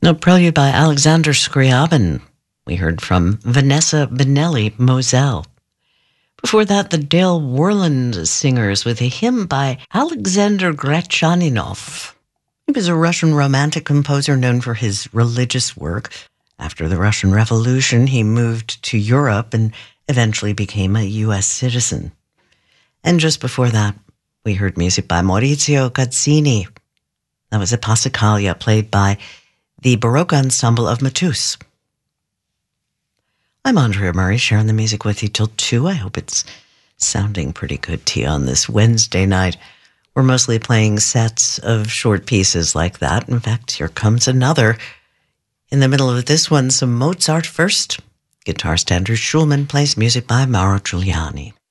No prelude by Alexander Scriabin. We heard from Vanessa Benelli Moselle. Before that, the Dale Worland Singers with a hymn by Alexander Grachaninov. He was a Russian romantic composer known for his religious work. After the Russian Revolution, he moved to Europe and eventually became a U.S. citizen. And just before that, we heard music by Maurizio Gazzini. That was a Passacaglia played by the Baroque Ensemble of Matus. I'm Andrea Murray, sharing the music with you till 2. I hope it's sounding pretty good to you on this Wednesday night. We're mostly playing sets of short pieces like that. In fact, here comes another. In the middle of this one, some Mozart first. Guitar standard Schulman plays music by Mauro Giuliani.